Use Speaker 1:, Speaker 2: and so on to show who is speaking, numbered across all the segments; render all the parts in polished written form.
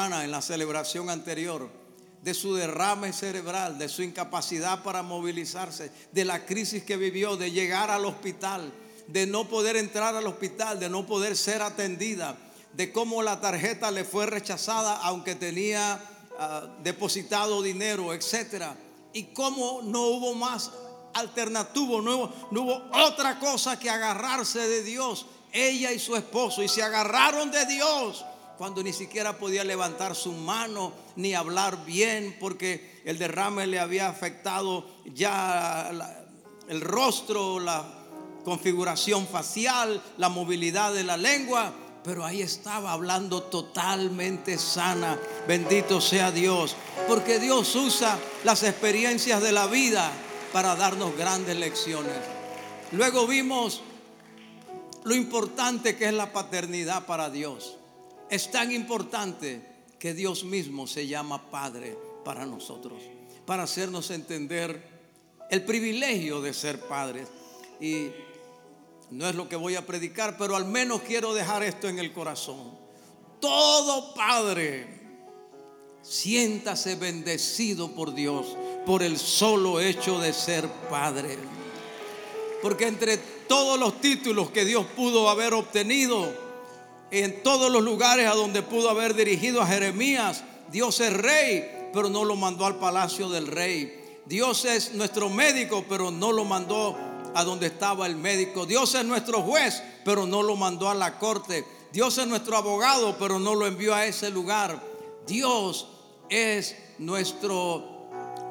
Speaker 1: hermana en la celebración anterior, de su derrame cerebral, de su incapacidad para movilizarse, de la crisis que vivió, de llegar al hospital, de no poder entrar al hospital, de no poder ser atendida, de cómo la tarjeta le fue rechazada aunque tenía depositado dinero, etcétera, y cómo no hubo más alternativa, no hubo otra cosa que agarrarse de Dios, ella y su esposo, y se agarraron de Dios cuando ni siquiera podía levantar su mano ni hablar bien, porque el derrame le había afectado ya el rostro, la configuración facial, la movilidad de la lengua. Pero ahí estaba hablando totalmente sana. Bendito sea Dios, porque Dios usa las experiencias de la vida para darnos grandes lecciones. Luego vimos lo importante que es la paternidad para Dios. Es tan importante que Dios mismo se llama Padre para nosotros, para hacernos entender el privilegio de ser padres. Y no es lo que voy a predicar, pero al menos quiero dejar esto en el corazón. Todo padre, siéntase bendecido por Dios por el solo hecho de ser padre. Porque entre todos los títulos que Dios pudo haber obtenido, en todos los lugares a donde pudo haber dirigido a Jeremías, Dios es rey, pero no lo mandó al palacio del rey. Dios es nuestro médico, pero no lo mandó a donde estaba el médico. Dios es nuestro juez, pero no lo mandó a la corte. Dios es nuestro abogado, pero no lo envió a ese lugar. Dios es nuestro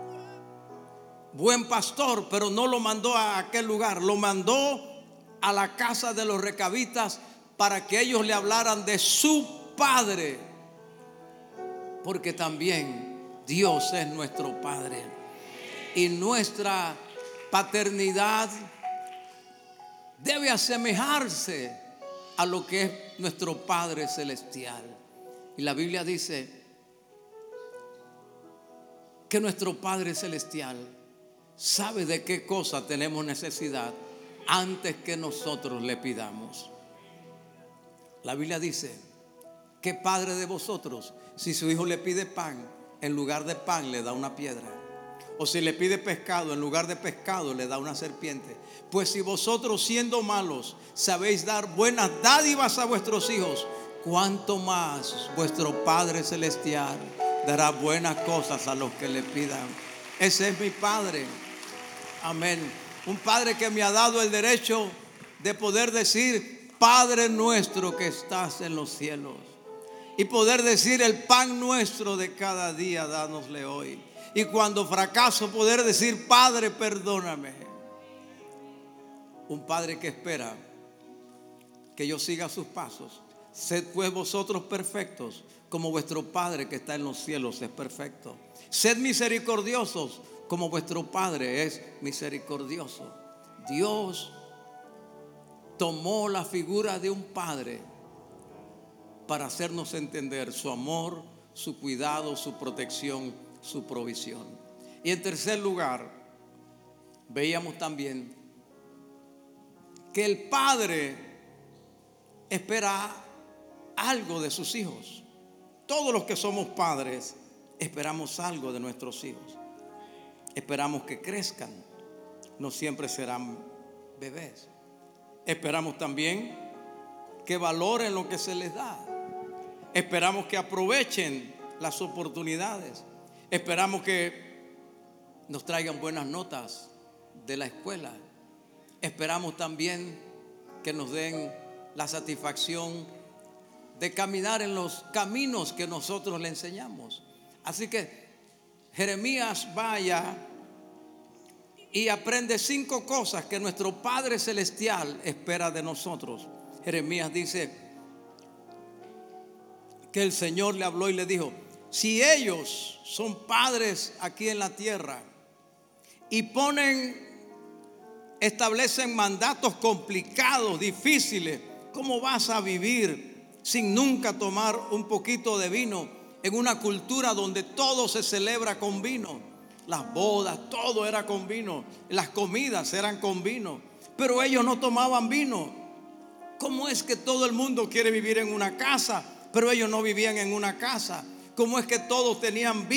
Speaker 1: buen pastor, pero no lo mandó a aquel lugar. Lo mandó a la casa de los recabitas para que ellos le hablaran de su Padre, porque también Dios es nuestro Padre. Y nuestra paternidad debe asemejarse a lo que es nuestro Padre celestial. Y la Biblia dice que nuestro Padre celestial sabe de qué cosa tenemos necesidad antes que nosotros le pidamos. La Biblia dice: ¿qué padre de vosotros, si su hijo le pide pan, en lugar de pan le da una piedra? O si le pide pescado, en lugar de pescado le da una serpiente. Pues si vosotros, siendo malos, sabéis dar buenas dádivas a vuestros hijos, cuánto más vuestro Padre celestial dará buenas cosas a los que le pidan. Ese es mi Padre. Amén. Un Padre que me ha dado el derecho de poder decir: Padre nuestro que estás en los cielos, y poder decir: el pan nuestro de cada día dánosle hoy. Y cuando fracaso, poder decir: Padre, perdóname. Un Padre que espera que yo siga sus pasos. Sed pues vosotros perfectos, como vuestro Padre que está en los cielos es perfecto. Sed misericordiosos, como vuestro Padre es misericordioso. Dios tomó la figura de un padre para hacernos entender su amor, su cuidado, su protección, su provisión. Y en tercer lugar, veíamos también que el padre espera algo de sus hijos. Todos los que somos padres esperamos algo de nuestros hijos. Esperamos que crezcan, no siempre serán bebés. Esperamos también que valoren lo que se les da. Esperamos que aprovechen las oportunidades. Esperamos que nos traigan buenas notas de la escuela. Esperamos también que nos den la satisfacción de caminar en los caminos que nosotros le enseñamos. Así que Jeremías vaya y aprende 5 cosas que nuestro Padre celestial espera de nosotros. Jeremías dice que el Señor le habló y le dijo: si ellos son padres aquí en la tierra y establecen mandatos complicados, difíciles, ¿cómo vas a vivir sin nunca tomar un poquito de vino en una cultura donde todo se celebra con vino? Las bodas, todo era con vino. Las comidas eran con vino. Pero ellos no tomaban vino. ¿Cómo es que todo el mundo quiere vivir en una casa, pero ellos no vivían en una casa? cómo es que todos tenían